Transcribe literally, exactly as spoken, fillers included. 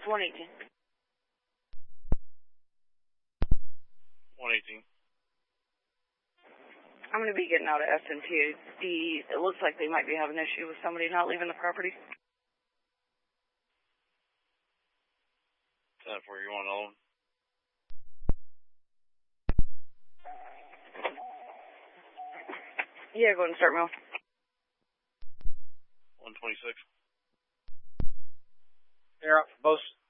one eighteen. one eighteen. I'm going to be getting out of S and P D. It looks like they might be having an issue with somebody not leaving the property. ten four, you want another one? Yeah, go ahead and start mail. one twenty-six. You're up for both.